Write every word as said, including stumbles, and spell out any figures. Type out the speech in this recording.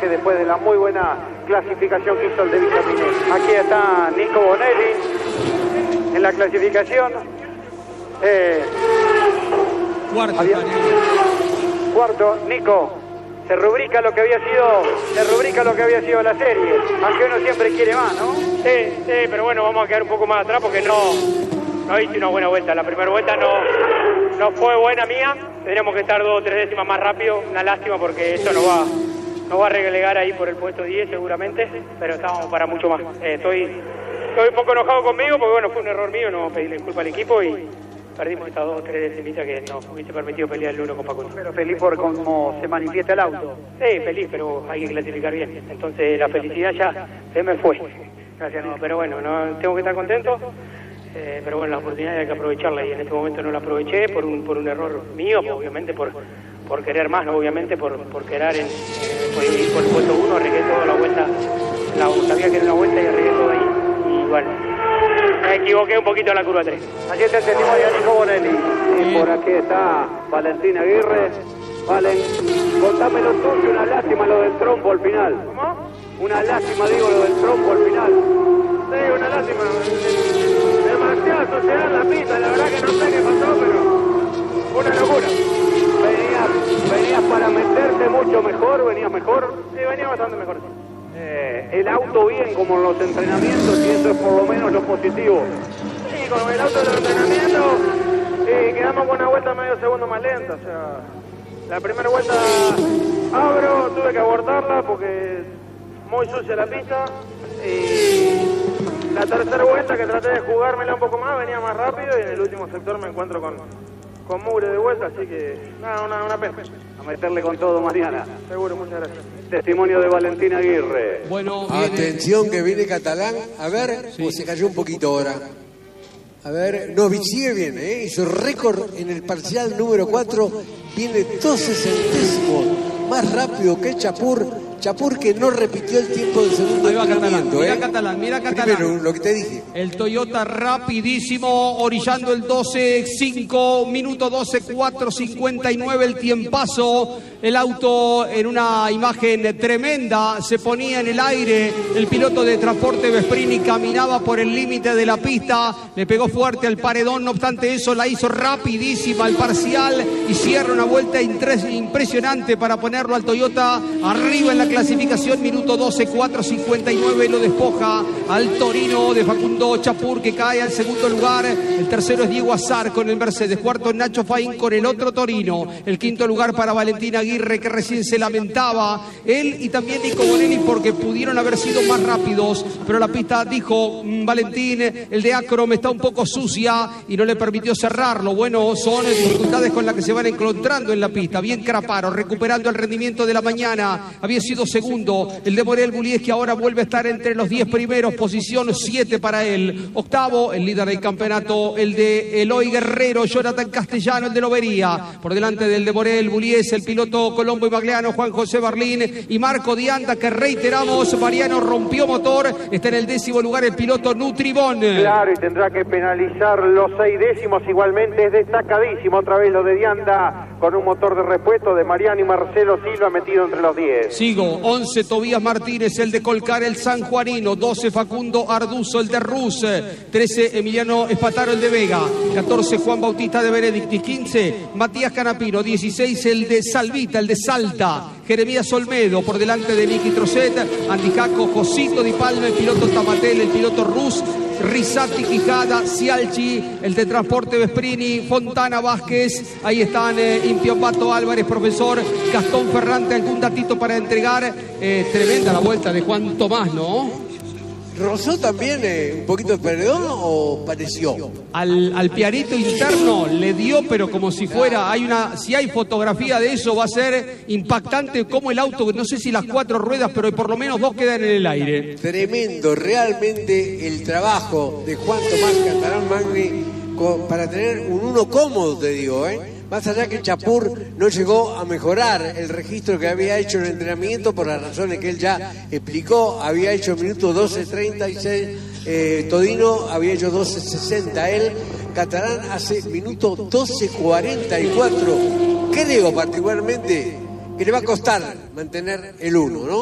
viaje después de la muy buena clasificación que hizo el de Villapinés. Aquí está Nico Bonelli en la clasificación. Eh, Cuarto, había, cuarto, Nico. Se rubrica lo que había sido, se rubrica lo que había sido la serie, aunque uno siempre quiere más, ¿no? Sí, sí, pero bueno, vamos a quedar un poco más atrás porque no, no hice una buena vuelta. La primera vuelta no, no fue buena mía. Tendríamos que estar dos o tres décimas más rápido. Una lástima porque eso nos va, nos va a relegar ahí por el puesto diez seguramente, pero estábamos para mucho más. Eh, estoy, estoy un poco enojado conmigo porque bueno, fue un error mío no pedirle disculpas al equipo y perdimos estas dos o tres decimitas que nos hubiese permitido pelear el uno con Paco. Pero feliz por cómo se manifiesta el auto. Sí, feliz, pero hay que clasificar bien. Entonces la felicidad ya se me fue. Gracias, no, pero bueno, no, tengo que estar contento. Eh, pero bueno, la oportunidad hay que aprovecharla y en este momento no la aproveché por un, por un error mío, obviamente por, por querer más, ¿no? Obviamente por, por querer en, eh, por ir por el puesto uno, arreglé toda la vuelta, la, sabía que era una vuelta y arreglé todo ahí. Y bueno, me equivoqué un poquito en la curva tres. Allí está el testimonio de Nico Bonelli. Y por aquí está Valentín Aguirre. Valen, contámelo tuyo, una lástima lo del trompo al final. ¿Cómo? Una lástima, digo, lo del trompo al final. Sí, una lástima. Demasiada sociedad en la pista, la verdad que no sé qué pasó, pero una locura. Venías, venías para meterte mucho mejor, venías mejor. Sí, venía bastante mejor. Eh, el auto bien como en los entrenamientos y eso es por lo menos lo positivo. Sí, con el auto de los entrenamientos eh, quedamos con una vuelta medio segundo más lenta. O sea, la primera vuelta abro, tuve que abordarla porque muy sucia la pista. Y la tercera vuelta que traté de jugármela un poco más, venía más rápido y en el último sector me encuentro con, con mugre de vuelta, así que nada, una, una pena. A meterle con todo mañana. Seguro, muchas gracias. Testimonio de Valentín Aguirre. Bueno, viene... Atención que viene Catalán. A ver, sí. Pues se cayó un poquito ahora. A ver, no, sigue bien, ¿eh? Hizo récord en el parcial número cuatro. Viene doce centésimos más rápido que Chapur. Chapur que no repitió el tiempo del segundo Ahí va Catalán, ¿eh? mira Catalán, mira Catalán. Primero, lo que te dije. El Toyota rapidísimo, orillando el doce cinco, minuto doce cuatro cincuenta y nueve el tiempazo. El auto en una imagen tremenda, se ponía en el aire. El piloto de Transporte Vesprini caminaba por el límite de la pista, le pegó fuerte al paredón, no obstante eso la hizo rapidísima el parcial y cierra una vuelta impresionante para ponerlo al Toyota arriba en la clasificación, minuto doce cuatro cincuenta y nueve, lo despoja al Torino de Facundo Chapur que cae al segundo lugar. El tercero es Diego Azar con el Mercedes, cuarto Nacho Faín con el otro Torino, el quinto lugar para Valentín Aguirre que recién se lamentaba, él y también Nico Bonelli porque pudieron haber sido más rápidos, pero la pista dijo Valentín, el de Acrom está un poco sucia y no le permitió cerrarlo. Bueno, son dificultades con las que se van encontrando en la pista. Bien Craparo, recuperando el rendimiento de la mañana, había sido segundo, el de Morel Bullies que ahora vuelve a estar entre los diez primeros, posición siete para él. Octavo, el líder del campeonato, el de Eloy Guerrero, Jonathan Castellano, el de Lobería, por delante del de Morel Bullies, el piloto Colombo y Magliano, Juan José Barlín y Marco Dianda, que reiteramos, Mariano rompió motor, está en el décimo lugar el piloto Nutribón. Claro, y tendrá que penalizar los seis décimos, igualmente es destacadísimo otra vez lo de Dianda, con un motor de repuesto de Mariano y Marcelo Silva metido entre los diez. Sigo, once Tobías Martínez, el de Colcar, el sanjuanino, doce Facundo Arduzo, el de Rus, trece Emiliano Espataro, el de Vega, catorce Juan Bautista de Benedictis, quince Matías Canapino, dieciséis el de Salvita, el de Salta, Jeremías Olmedo, por delante de Nicky Trocet, Andijaco, Josito Di Palma, el piloto Tamatel, el piloto Rus, Risati, Quijada, Cialchi, el de Transporte Vesprini, Fontana Vázquez, ahí están eh, Impiombato Álvarez, profesor, Gastón Ferrante, algún datito para entregar. Eh, tremenda la vuelta de Juan Tomás, ¿no? ¿Rozó también eh, un poquito de perdón o pareció? Al, al pianito interno le dio, pero como si fuera, hay una, si hay fotografía de eso va a ser impactante como el auto, no sé si las cuatro ruedas, pero por lo menos dos quedan en el aire. Tremendo, realmente el trabajo de Juan Tomás Catalán Magni para tener un uno cómodo, te digo, ¿eh? Más allá que Chapur no llegó a mejorar el registro que había hecho en el entrenamiento por las razones que él ya explicó, había hecho minuto doce treinta y seis, eh, Todino había hecho doce sesenta, él, Catalán hace minuto doce cuarenta y cuatro, creo particularmente que le va a costar mantener el uno, ¿no?